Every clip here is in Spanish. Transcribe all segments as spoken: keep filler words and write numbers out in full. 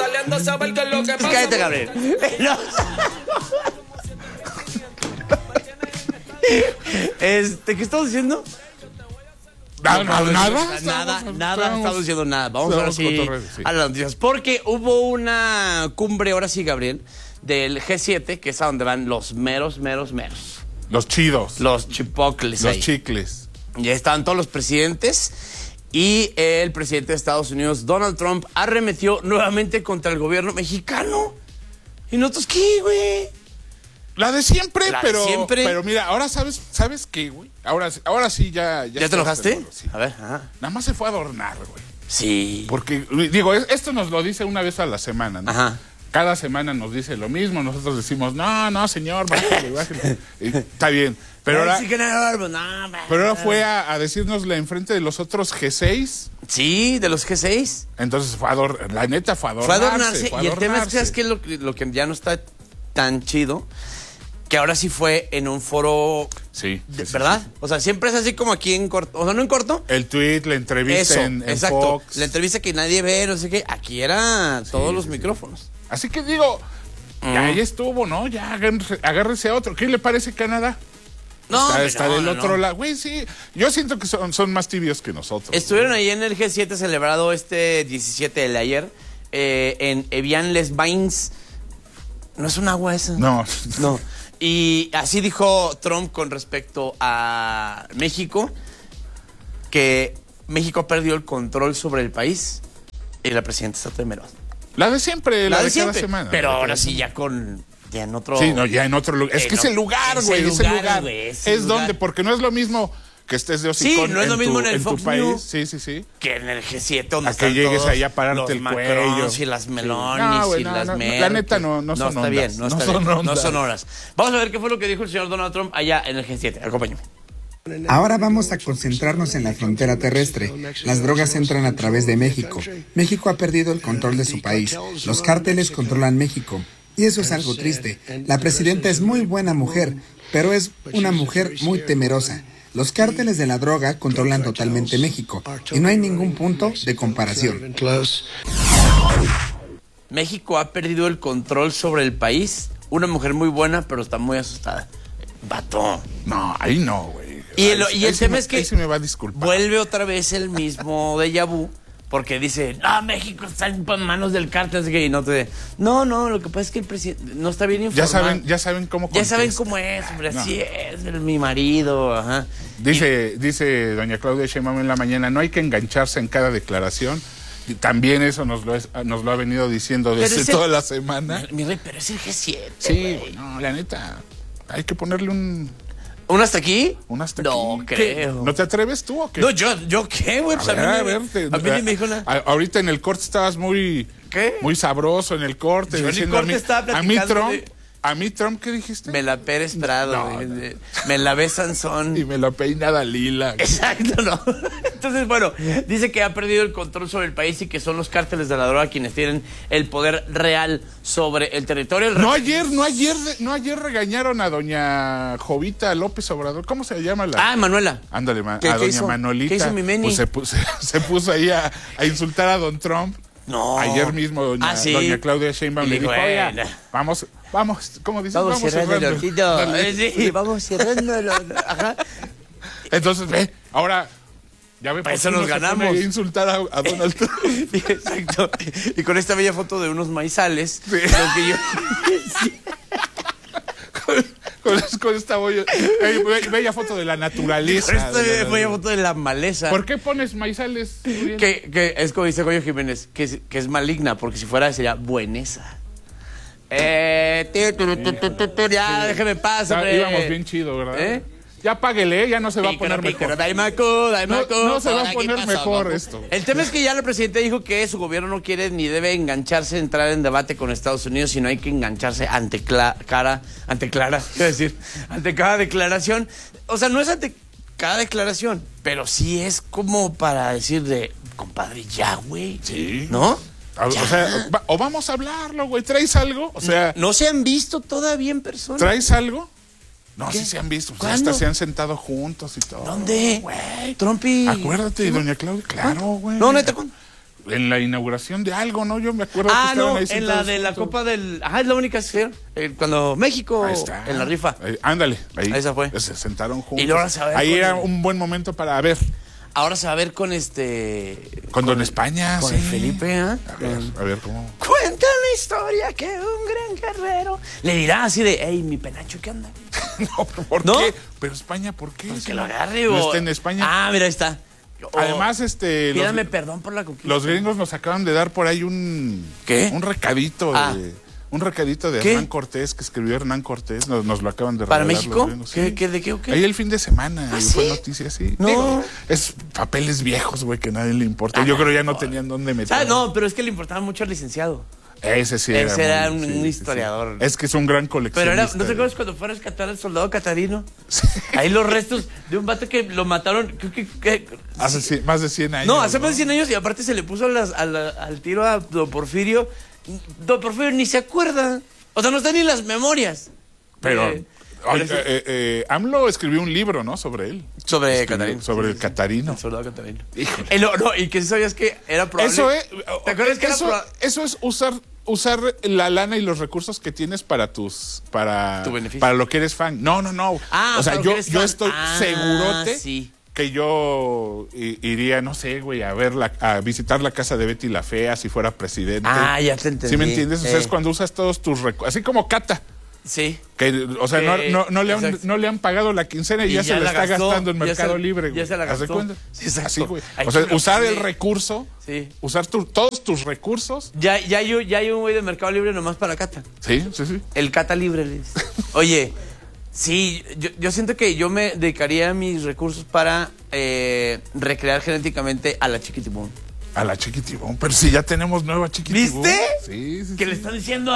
saliendo a saber qué es lo que pasa. Cállate, Gabriel. No. Este, ¿qué estamos diciendo? No, no, no, nada, nada, estamos, nada, estamos, estamos diciendo nada. Vamos ahora sí, sí a las noticias. Porque hubo una cumbre, ahora sí, Gabriel, del G siete, que es a donde van los meros, meros, meros. Los chidos. Los chipocles. Los ahí. chicles. Ya estaban todos los presidentes. Y el presidente de Estados Unidos, Donald Trump, arremetió nuevamente contra el gobierno mexicano. ¿Y nosotros qué, güey? La de siempre, La de pero, siempre. pero mira, ahora sabes, ¿sabes qué, güey? Ahora, ahora sí ya... ¿Ya, ¿Ya te enojaste? Seguro, sí. A ver, ajá. Nada más se fue a adornar, güey. Sí. Porque, digo, esto nos lo dice una vez a la semana, ¿no? Ajá. Cada semana nos dice lo mismo, nosotros decimos, no, no, señor, bájale, bájale. Y está bien. Pero ahora, Sí, que no, no, no, pero ahora fue a, a decírnosla enfrente de los otros G seis. Sí, de los G seis. Entonces fue a adornar, la neta fue a Fue a adornarse. adornarse. Fue a Y el tema es que, adornarse. ¿sabes qué? Lo, lo que ya no está tan chido, que ahora sí fue en un foro, Sí, de- sí, sí, ¿verdad? sí. O sea, siempre es así como aquí en corto. O sea, no en corto. El tweet, la entrevista Eso, en, en exacto. Fox. La entrevista que nadie ve, no sé qué. Aquí era todos Sí, los sí, micrófonos. Así que digo, ya ahí estuvo, ¿no? Ya agárrese, agárrese a otro. ¿Qué le parece Canadá? No, está hombre, está no, del no, otro no. lado. Güey, sí. Yo siento que son, son más tibios que nosotros. Estuvieron ahí en el G siete celebrado este diecisiete de ayer eh, en Evian-les-Bains. ¿No es un agua esa? No. No. Y así dijo Trump con respecto a México, que México perdió el control sobre el país y la presidenta está temerosa. La de siempre, la, La de, de siempre. cada semana. Pero la de ahora cada sí semana. ya con... Ya en otro... Sí, no, ya en otro lugar. Es Eh, que no. es el lugar, Es güey. el Es el lugar, lugar. güey, es Es, el donde, lugar. porque no es lo mismo que estés de hocicón Sí, no es lo en mismo tu, en el en tu Fox país. News. Sí, sí, sí. Que en el G siete donde A que están llegues todos ahí a pararte los el Macrons cuello. y las Sí. Melonis No, güey, y no, las no, Merkel. la neta no- no son está ondas. bien, no, No está son bien, no ondas. son horas. Vamos a ver qué fue lo que dijo el señor Donald Trump allá en el G siete. Acompáñame. Ahora vamos a concentrarnos en la frontera terrestre. Las drogas entran a través de México. México ha perdido el control de su país. Los cárteles controlan México. Y eso es algo triste. La presidenta es muy buena mujer, pero es una mujer muy temerosa. Los cárteles de la droga controlan totalmente México y no hay ningún punto de comparación. México ha perdido el control sobre el país. Una mujer muy buena, pero está muy asustada. Vato. No, ahí no, güey. Y el, Ahí- y el ahí sí tema me- es que ahí sí me va a disculpar. vuelve otra vez el mismo déjà vu, porque dice, no, México está en manos del cártel, así que y no te... No, no, lo que pasa es que el presidente no está bien informado. Ya saben, ya saben cómo Ya saben contesta. cómo es, hombre, No. así es, el- mi marido, ajá. Dice, dice doña Claudia Sheinbaum en la mañana, no hay que engancharse en cada declaración. Y también eso nos lo, es- nos lo ha venido diciendo Pero desde es el- toda la semana. Mi, mi rey, pero es el G siete, Sí, güey. güey, no, la neta, hay que ponerle un, ¿Un hasta aquí? un hasta No aquí. ¿Qué? creo. ¿No te atreves tú o qué? No, yo, ¿yo qué, güey? A Pues a, ver, mí, a ni ver, me- te- a mí ni me dijo nada. a- ahorita en el corte estabas muy, ¿Qué? muy sabroso en el corte. Yo en el diciendo corte a mí, estaba a mí platicando Trump, de- a mí Trump, ¿qué dijiste? Me la Pérez Prado, No, güey, no. de- me la ve Sansón. Y me lo peina Dalila. Exacto, ¿no? Entonces, bueno, dice que ha perdido el control sobre el país y que son los cárteles de la droga quienes tienen el poder real sobre el territorio. El No ayer, no ayer, no ayer regañaron a doña Jovita López Obrador. ¿Cómo se llama la? Ah, Manuela. Ándale, ma- ¿Qué- a qué doña hizo? Manolita. ¿Qué hizo mi Meni? Pues se puso, se puso ahí a, a insultar a don Trump. No. Ayer mismo doña, Ah, ¿sí? doña Claudia Sheinbaum Y le le dijo, dijo, oiga, "Bueno". vamos, vamos, ¿cómo dices? Vamos, cerrando el ojito. Dale. Eh, Sí, vamos cerrándolo. Ajá. Entonces, ve, ahora, ya ve, Para por eso qué nos no se pone ganamos. a insultar a, a Donald Trump. Exacto. Y con esta bella foto de unos maizales, Sí. lo que yo... con, con, con esta bella, eh, be- bella foto de la naturaleza. Con esta de la- bella foto de la maleza. ¿Por qué pones maizales? Uriel? Que, que es como dice Goyo Jiménez, que es, que es maligna, porque si fuera sería buenesa. Eh, tu, tu, tu, tu, tu, tu, ya, déjeme paz, Ah, hombre. íbamos bien chido, ¿verdad? ¿Eh? Ya páguele, ya no se va a Pícaro, poner pícaro, mejor. Daimaku, Daimaku, No- no se va a por aquí poner pasó, mejor papu. esto. El tema es que ya la presidenta dijo que su gobierno no quiere ni debe engancharse, entrar en debate con Estados Unidos, sino hay que engancharse ante cla- cara, ante Clara, quiero decir, ante cada declaración. O sea, no es ante cada declaración, pero sí es como para decir de, compadre, ya, güey. Sí. ¿No? A- O Ya. sea, va- o vamos a hablarlo, güey. ¿Traes algo? O sea, ¿No se han visto todavía en persona? ¿traes algo? No, ¿Qué? sí se han visto. Pues ¿Cuándo? hasta se han sentado juntos y todo. ¿Dónde? Güey. Trump y... Acuérdate, doña Claudia. Claro, güey. No, neta, ¿cuándo? En la inauguración de algo, ¿no? Yo me acuerdo Ah, que no, estaban ahí en la sentados de la juntos. Copa del... Ah, es la única que se hicieron. Eh, Cuando México, Ahí está. en la rifa. Ahí, ándale, ahí. Esa fue. Se sentaron juntos. Y luego se va a ver ahí con era el- un buen momento para ver. Ahora se va a ver con este... Con, Don España, Con sí. el Felipe, ¿ah? A ver, a ver cómo. Cuenta la historia que un gran guerrero... Le dirá así de, hey, mi penacho, ¿qué onda? No, pero ¿por ¿No? qué? Pero España, ¿por qué? Pues Si que lo no- agarre, no o... está en España. Ah, mira, ahí está. O- Además, este. Pídame Los, perdón por la conquista. los gringos nos acaban de dar por ahí un. ¿Qué? Un recadito Ah. de. Un recadito de ¿Qué? Hernán Cortés, que escribió Hernán Cortés, nos, nos lo acaban de ¿Para regalar México? los gringos, ¿Qué, sí. qué, ¿De qué o qué? Ahí el fin de semana, ¿Ah, y fue sí? noticia, sí. No. Digo, es papeles viejos, güey, que a nadie le importa. Yo creo ya no tenían dónde meter. Ah, no, pero es que le importaba mucho al licenciado. Ese sí Ese era. era muy- un- sí, un sí, historiador. sí. Es que es un gran Pero coleccionista. era, ¿no te acuerdas cuando fue a rescatar al soldado Catarino? Ahí los restos de un vato que lo mataron, creo que... que- Hace cien- más de cien años. no, hace más de cien años y aparte se le puso a las- a la- al tiro a Don Porfirio. Don Porfirio ni se acuerda. O sea, no está ni en las memorias. Pero. Eh, oye, pero sí. eh, eh, AMLO escribió un libro, ¿no? Sobre él. Sobre Escribió Catarino. Sobre Sí, el sí, sí. Catarino. El soldado Catarino. Híjole. Eh, no, no, y que sabías que era probable. Eso es. ¿Te acuerdas que era eso, proba- eso es usar usar la lana y los recursos que tienes para tus para Tu beneficio. para lo que eres fan. No, no, no. Ah, o sea, para lo yo que eres yo fan. estoy Ah, segurote sí. que yo i- iría, no sé, güey, a ver la, a visitar la casa de Betty la Fea si fuera presidente. Ah, ya te entendí. ¿Sí me entiendes? O sea, Eh. es cuando usas todos tus recursos, así como Cata. Sí. Que, o sea, no, Que- no, no le han, exacto. no le han pagado la quincena y, Y ya, ya se la, la está gastó, gastando en ya Mercado se- Libre, ya güey. se la ¿Haz de gastó. cuenta? Sí, exacto. Así, güey. Ay, O sea, qué usar el sí. recurso, Sí. usar tu- todos tus recursos. Ya, ya, hay, un- ya hay un güey de Mercado Libre nomás para Cata. Sí, sí, sí. El Cata Libre, le dice. Oye, sí, yo, yo siento que yo me dedicaría mis recursos para eh, recrear genéticamente a la Chiquitibum. A la Chiquitibum. Pero si ya tenemos nueva Chiquitibum. ¿Viste? Sí, sí. Que sí. le están diciendo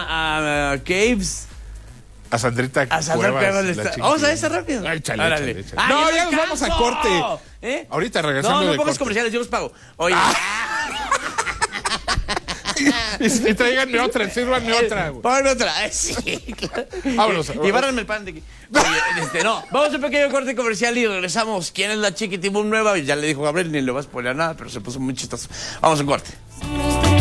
a, a Caves. A Sandrita A Sandra Cuevas, Cuevas le la está- Vamos a Chiquitibum. esa rápido. Ay, chale, Órale. chale, chale. Ay, No, el ya nos vamos a descanso. corte. ¿Eh? Ahorita regresando No, no de pongas corte. comerciales, yo los pago. Oye. Y, y tráiganme otra, sírvanme otra, güey. Pónganme otra. Eh, Sí, claro. Vámonos. Y bárranme el pan de aquí. Oye, este, no, vamos a un pequeño corte comercial y regresamos. ¿Quién es la Chiquitibum nueva? Ya le dijo Gabriel, ni le va a spoiler nada, pero se puso muy chistoso. Vamos a un corte.